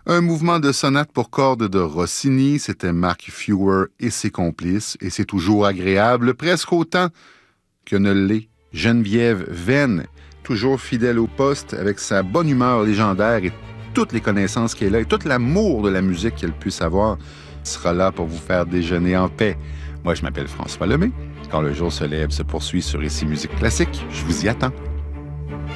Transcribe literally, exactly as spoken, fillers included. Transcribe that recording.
Un mouvement de sonate pour cordes de Rossini, c'était Mark Fewer et ses complices, et c'est toujours agréable, presque autant que ne l'est Geneviève Venn, toujours fidèle au poste, avec sa bonne humeur légendaire et toutes les connaissances qu'elle a, et tout l'amour de la musique qu'elle puisse avoir, sera là pour vous faire déjeuner en paix. Moi, je m'appelle François Lemay. Quand le jour se lève se poursuit sur Ici Musique Classique, je vous y attends.